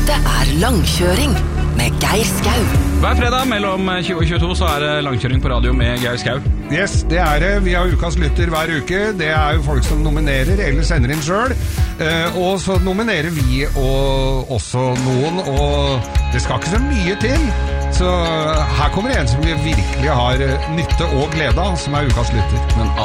Dette Langkjøring med Geir Skau. Hver fredag mellom 20 og 22 så det langkjøring på radio med Geir Skau. Yes, det det. Vi har ukas lytter hver uke. Det jo folk som nominerer eller sender inn selv. Og så nominerer vi og også noen, og det skal ikke så mye til. Så her kommer en som vi virkelig har nytte og glede av, som ukas lytter. Men